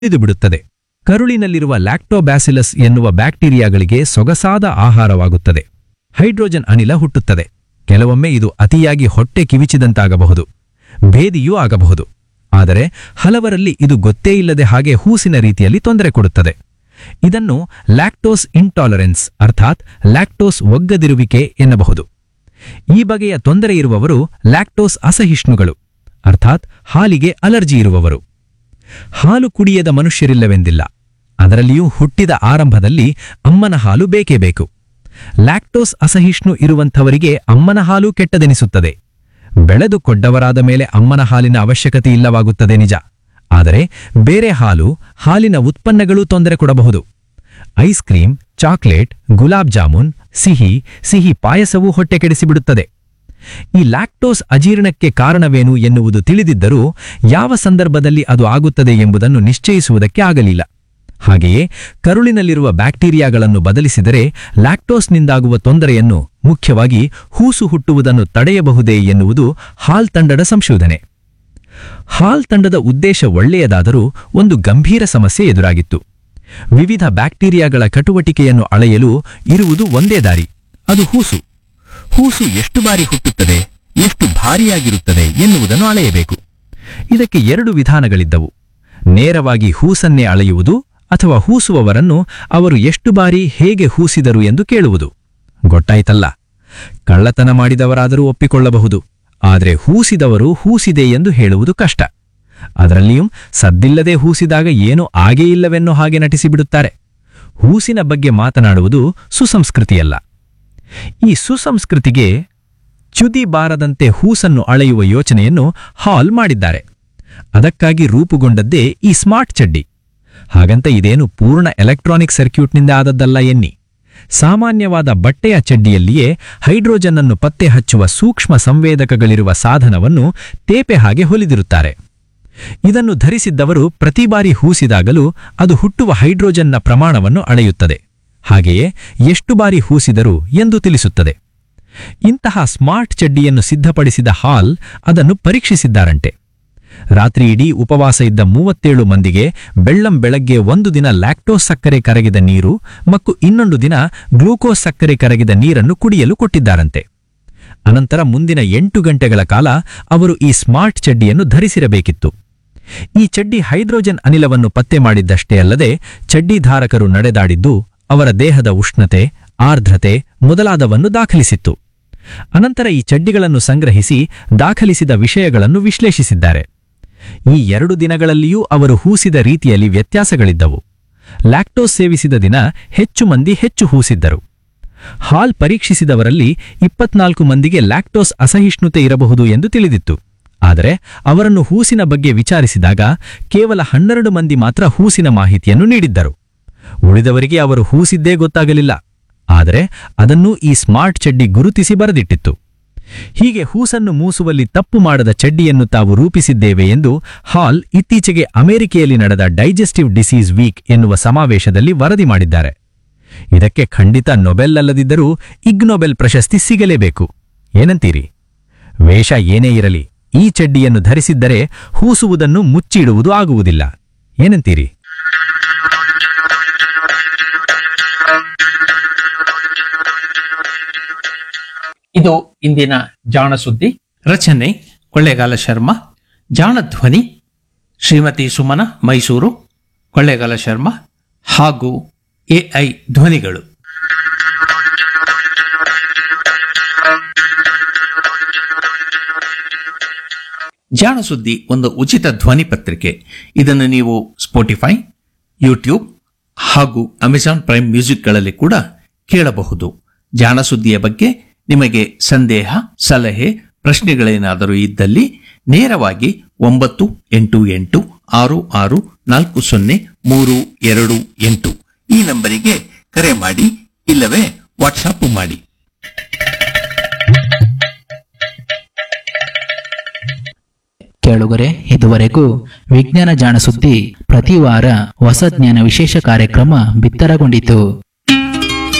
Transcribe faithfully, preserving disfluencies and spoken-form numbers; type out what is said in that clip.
ಇಳಿದುಬಿಡುತ್ತದೆ. ಕರುಳಿನಲ್ಲಿರುವ lactobacillus ಎನ್ನುವ ಬ್ಯಾಕ್ಟೀರಿಯಾಗಳಿಗೆ ಸೊಗಸಾದ ಆಹಾರವಾಗುತ್ತದೆ. Hydrogen ಅನಿಲ ಹುಟ್ಟುತ್ತದೆ. ಕೆಲವೊಮ್ಮೆ ಇದು ಅತಿಯಾಗಿ ಹೊಟ್ಟೆ ಕಿವಿಚಿದಂತಾಗಬಹುದು, ಭೇದಿಯೂ ಆಗಬಹುದು. ಆದರೆ ಹಲವರಲ್ಲಿ ಇದು ಗೊತ್ತೇ ಇಲ್ಲದೆ ಹಾಗೆ ಹೂಸಿನ ರೀತಿಯಲ್ಲಿ ತೊಂದರೆ ಕೊಡುತ್ತದೆ. ಇದನ್ನು ಲ್ಯಾಕ್ಟೋಸ್ ಇಂಟಾಲರೆನ್ಸ್ ಅರ್ಥಾತ್ ಲ್ಯಾಕ್ಟೋಸ್ ಒಗ್ಗದಿರುವಿಕೆ ಎನ್ನಬಹುದು. ಈ ಬಗೆಯ ತೊಂದರೆ ಇರುವವರು ಲ್ಯಾಕ್ಟೋಸ್ ಅಸಹಿಷ್ಣುಗಳು ಅರ್ಥಾತ್ ಹಾಲಿಗೆ ಅಲರ್ಜಿ ಇರುವವರು. ಹಾಲು ಕುಡಿಯದ ಮನುಷ್ಯರಿಲ್ಲವೆಂದಿಲ್ಲ. ಅದರಲ್ಲಿಯೂ ಹುಟ್ಟಿದ ಆರಂಭದಲ್ಲಿ ಅಮ್ಮನ ಹಾಲು ಬೇಕೇ ಬೇಕು. ಲ್ಯಾಕ್ಟೋಸ್ ಅಸಹಿಷ್ಣು ಇರುವಂಥವರಿಗೆ ಅಮ್ಮನ ಹಾಲು ಕೆಟ್ಟದೆನಿಸುತ್ತದೆ. ಬೆಳೆದು ಕೊಡ್ಡವರಾದ ಮೇಲೆ ಅಮ್ಮನ ಹಾಲಿನ ಅವಶ್ಯಕತೆ ಇಲ್ಲವಾಗುತ್ತದೆ ನಿಜ. ಆದರೆ ಬೇರೆ ಹಾಲು, ಹಾಲಿನ ಉತ್ಪನ್ನಗಳೂ ತೊಂದರೆ ಕೊಡಬಹುದು. Ice cream, chocolate, gulab jamun, ಸಿಹಿ ಸಿಹಿ ಪಾಯಸವೂ ಹೊಟ್ಟೆ ಕೆಡಿಸಿಬಿಡುತ್ತದೆ. ಈ ಲ್ಯಾಕ್ಟೋಸ್ ಅಜೀರ್ಣಕ್ಕೆ ಕಾರಣವೇನು ಎನ್ನುವುದು ತಿಳಿದಿದ್ದರೂ ಯಾವ ಸಂದರ್ಭದಲ್ಲಿ ಅದು ಆಗುತ್ತದೆ ಎಂಬುದನ್ನು ನಿಶ್ಚಯಿಸುವುದಕ್ಕೆ ಆಗಲಿಲ್ಲ. ಹಾಗೆಯೇ ಕರುಳಿನಲ್ಲಿರುವ ಬ್ಯಾಕ್ಟೀರಿಯಾಗಳನ್ನು ಬದಲಿಸಿದರೆ ಲ್ಯಾಕ್ಟೋಸ್ನಿಂದಾಗುವ ತೊಂದರೆಯನ್ನು, ಮುಖ್ಯವಾಗಿ ಹೂಸು ಹುಟ್ಟುವುದನ್ನು ತಡೆಯಬಹುದೇ ಎನ್ನುವುದು ಹಾಲ್ ತಂಡದ ಸಂಶೋಧನೆ. ಹಾಲ್ ತಂಡದ ಉದ್ದೇಶ ಒಳ್ಳೆಯದಾದರೂ ಒಂದು ಗಂಭೀರ ಸಮಸ್ಯೆ ಎದುರಾಗಿತ್ತು. ವಿವಿಧ ಬ್ಯಾಕ್ಟೀರಿಯಾಗಳ ಚಟುವಟಿಕೆಯನ್ನು ಅಳೆಯಲು ಇರುವುದು ಒಂದೇ ದಾರಿ, ಅದು ಹೂಸು. ಹೂಸು ಎಷ್ಟು ಬಾರಿ ಹುಟ್ಟುತ್ತದೆ, ಎಷ್ಟು ಭಾರಿಯಾಗಿರುತ್ತದೆ ಎನ್ನುವುದನ್ನು ಅಳೆಯಬೇಕು. ಇದಕ್ಕೆ ಎರಡು ವಿಧಾನಗಳಿದ್ದವು. ನೇರವಾಗಿ ಹೂಸನ್ನೇ ಅಳೆಯುವುದು ಅಥವಾ ಹೂಸುವವರನ್ನು ಅವರು ಎಷ್ಟು ಬಾರಿ ಹೇಗೆ ಹೂಸಿದರು ಎಂದು ಕೇಳುವುದು. ಗೊತ್ತಾಯ್ತಲ್ಲ, ಕಳ್ಳತನ ಮಾಡಿದವರಾದರೂ ಒಪ್ಪಿಕೊಳ್ಳಬಹುದು. ಆದರೆ ಹೂಸಿದವರು ಹೂಸಿದೆ ಎಂದು ಹೇಳುವುದು ಕಷ್ಟ. ಅದರಲ್ಲಿಯೂ ಸದ್ದಿಲ್ಲದೆ ಹೂಸಿದಾಗ ಏನೂ ಆಗೇ ಇಲ್ಲವೆನ್ನೋ ಹಾಗೆ ನಟಿಸಿಬಿಡುತ್ತಾರೆ. ಹೂಸಿನ ಬಗ್ಗೆ ಮಾತನಾಡುವುದು ಸುಸಂಸ್ಕೃತಿಯಲ್ಲ. ಈ ಸುಸಂಸ್ಕೃತಿಗೆ ಚ್ಯುತಿ ಬಾರದಂತೆ ಹೂಸನ್ನು ಅಳೆಯುವ ಯೋಚನೆಯನ್ನು ಹಾಲ್ ಮಾಡಿದ್ದಾರೆ. ಅದಕ್ಕಾಗಿ ರೂಪುಗೊಂಡದ್ದೇ ಈ ಸ್ಮಾರ್ಟ್ ಚಡ್ಡಿ. ಹಾಗಂತ ಇದೇನು ಪೂರ್ಣ ಎಲೆಕ್ಟ್ರಾನಿಕ್ ಸರ್ಕ್ಯೂಟ್ನಿಂದ ಆದದ್ದಲ್ಲ ಎನ್ನಿ. ಸಾಮಾನ್ಯವಾದ ಬಟ್ಟೆಯ ಚಡ್ಡಿಯಲ್ಲಿಯೇ ಹೈಡ್ರೋಜನ್ ಅನ್ನು ಪತ್ತೆ ಹಚ್ಚುವ ಸೂಕ್ಷ್ಮ ಸಂವೇದಕಗಳಿರುವ ಸಾಧನವನ್ನು ತೇಪೆ ಹಾಗೆ ಹೊಲಿದಿರುತ್ತಾರೆ. ಇದನ್ನು ಧರಿಸಿದ್ದವರು ಪ್ರತಿ ಬಾರಿ ಹೂಸಿದಾಗಲೂ ಅದು ಹುಟ್ಟುವ ಹೈಡ್ರೋಜನ್ನ ಪ್ರಮಾಣವನ್ನು ಅಳೆಯುತ್ತದೆ. ಹಾಗೆಯೇ ಎಷ್ಟು ಬಾರಿ ಹೂಸಿದರು ಎಂದು ತಿಳಿಸುತ್ತದೆ. ಇಂತಹ ಸ್ಮಾರ್ಟ್ ಚಡ್ಡಿಯನ್ನು ಸಿದ್ಧಪಡಿಸಿದ ಹಾಲ್ ಅದನ್ನು ಪರೀಕ್ಷಿಸಿದ್ದಾರಂತೆ. ರಾತ್ರಿ ಇಡೀ ಉಪವಾಸ ಇದ್ದ ಮೂವತ್ತೇಳು ಮಂದಿಗೆ ಬೆಳ್ಳಂ ಬೆಳಗ್ಗೆ ಒಂದು ದಿನ ಲ್ಯಾಕ್ಟೋಸ್ ಸಕ್ಕರೆ ಕರಗಿದ ನೀರು ಮತ್ತು ಇನ್ನೊಂದು ದಿನ ಗ್ಲೂಕೋಸ್ ಸಕ್ಕರೆ ಕರಗಿದ ನೀರನ್ನು ಕುಡಿಯಲು ಕೊಟ್ಟಿದ್ದಾರಂತೆ. ಅನಂತರ ಮುಂದಿನ ಎಂಟು ಗಂಟೆಗಳ ಕಾಲ ಅವರು ಈ ಸ್ಮಾರ್ಟ್ ಚಡ್ಡಿಯನ್ನು ಧರಿಸಿರಬೇಕಿತ್ತು. ಈ ಚಡ್ಡಿ ಹೈಡ್ರೋಜನ್ ಅನಿಲವನ್ನು ಪತ್ತೆ ಮಾಡಿದ್ದಷ್ಟೇ ಅಲ್ಲದೆ ಚಡ್ಡಿಧಾರಕರು ನಡೆದಾಡಿದ್ದು ಅವರ ದೇಹದ ಉಷ್ಣತೆ, ಆರ್ದ್ರತೆ ಮೊದಲಾದವನ್ನು ದಾಖಲಿಸಿತ್ತು. ಅನಂತರ ಈ ಚಡ್ಡಿಗಳನ್ನು ಸಂಗ್ರಹಿಸಿ ದಾಖಲಿಸಿದ ವಿಷಯಗಳನ್ನು ವಿಶ್ಲೇಷಿಸಿದ್ದಾರೆ. ಈ ಎರಡು ದಿನಗಳಲ್ಲಿಯೂ ಅವರು ಹೂಸಿದ ರೀತಿಯಲ್ಲಿ ವ್ಯತ್ಯಾಸಗಳಿದ್ದವು. ಲ್ಯಾಕ್ಟೋಸ್ ಸೇವಿಸಿದ ದಿನ ಹೆಚ್ಚು ಮಂದಿ ಹೆಚ್ಚು ಹೂಸಿದ್ದರು. ಹಾಲ್ ಪರೀಕ್ಷಿಸಿದವರಲ್ಲಿ ಇಪ್ಪತ್ನಾಲ್ಕು ಮಂದಿಗೆ ಲ್ಯಾಕ್ಟೋಸ್ ಅಸಹಿಷ್ಣುತೆ ಇರಬಹುದು ಎಂದು ತಿಳಿದಿತ್ತು. ಆದರೆ ಅವರನ್ನು ಹೂಸಿನ ಬಗ್ಗೆ ವಿಚಾರಿಸಿದಾಗ ಕೇವಲ ಹನ್ನೆರಡು ಮಂದಿ ಮಾತ್ರ ಹೂಸಿನ ಮಾಹಿತಿಯನ್ನು ನೀಡಿದ್ದರು. ಉಳಿದವರಿಗೆ ಅವರು ಹೂಸಿದ್ದೇ ಗೊತ್ತಾಗಲಿಲ್ಲ. ಆದರೆ ಅದನ್ನು ಈ ಸ್ಮಾರ್ಟ್ ಚಡ್ಡಿ ಗುರುತಿಸಿ ಬರೆದಿಟ್ಟಿತ್ತು. ಹೀಗೆ ಹೂಸನ್ನು ಮೂಸುವಲ್ಲಿ ತಪ್ಪು ಮಾಡದ ಚಡ್ಡಿಯನ್ನು ತಾವು ರೂಪಿಸಿದ್ದೇವೆ ಎಂದು ಹಾಲ್ ಇತ್ತೀಚೆಗೆ ಅಮೆರಿಕೆಯಲ್ಲಿ ನಡೆದ ಡೈಜೆಸ್ಟಿವ್ ಡಿಸೀಸ್ ವೀಕ್ ಎನ್ನುವ ಸಮಾವೇಶದಲ್ಲಿ ವರದಿ ಮಾಡಿದ್ದಾರೆ. ಇದಕ್ಕೆ ಖಂಡಿತ ನೊಬೆಲ್ ಅಲ್ಲದಿದ್ದರೂ ಇಗ್ ನೊಬೆಲ್ ಪ್ರಶಸ್ತಿ ಸಿಗಲೇಬೇಕು. ಏನಂತೀರಿ? ವೇಷ ಏನೇ ಇರಲಿ, ಈ ಚಡ್ಡಿಯನ್ನು ಧರಿಸಿದ್ದರೆ ಹೂಸುವುದನ್ನು ಮುಚ್ಚಿಡುವುದು ಆಗುವುದಿಲ್ಲ. ಏನಂತೀರಿ? ಇದು ಇಂದಿನ ಜಾಣ ಸುದ್ದಿ. ರಚನೆ ಕೊಳ್ಳೇಗಾಲ ಶರ್ಮಾ. ಜಾಣ ಧ್ವನಿ ಶ್ರೀಮತಿ ಸುಮನ ಮೈಸೂರು, ಕೊಳ್ಳೇಗಾಲ ಶರ್ಮಾ ಹಾಗೂ ಎಐ ಧ್ವನಿಗಳು. ಜಾಣ ಸುದ್ದಿ ಒಂದು ಉಚಿತ ಧ್ವನಿ ಪತ್ರಿಕೆ. ಇದನ್ನು ನೀವು ಸ್ಪೋಟಿಫೈ, ಯೂಟ್ಯೂಬ್ ಹಾಗೂ ಅಮೆಜಾನ್ ಪ್ರೈಮ್ ಮ್ಯೂಸಿಕ್ಗಳಲ್ಲಿ ಕೂಡ ಕೇಳಬಹುದು. ಜಾಣ ಸುದ್ದಿಯ ಬಗ್ಗೆ ನಿಮಗೆ ಸಂದೇಹ, ಸಲಹೆ, ಪ್ರಶ್ನೆಗಳೇನಾದರೂ ಇದ್ದಲ್ಲಿ ನೇರವಾಗಿ ಒಂಬತ್ತು ಎಂಟು ಎಂಟು ಆರು ಆರು ನಾಲ್ಕು ಸೊನ್ನೆ ಮೂರು ಎರಡು ಎಂಟು ಈ ನಂಬರಿಗೆ ಕರೆ ಮಾಡಿ, ಇಲ್ಲವೇ ವಾಟ್ಸಾಪ್ ಮಾಡಿ. ಕೇಳುಗರೆ, ಇದುವರೆಗೂ ವಿಜ್ಞಾನ ಜಾಣ ಸುದ್ದಿ ಪ್ರತಿ ವಾರ ಹೊಸ ಜ್ಞಾನ ವಿಶೇಷ ಕಾರ್ಯಕ್ರಮ ಬಿತ್ತರಗೊಂಡಿತು.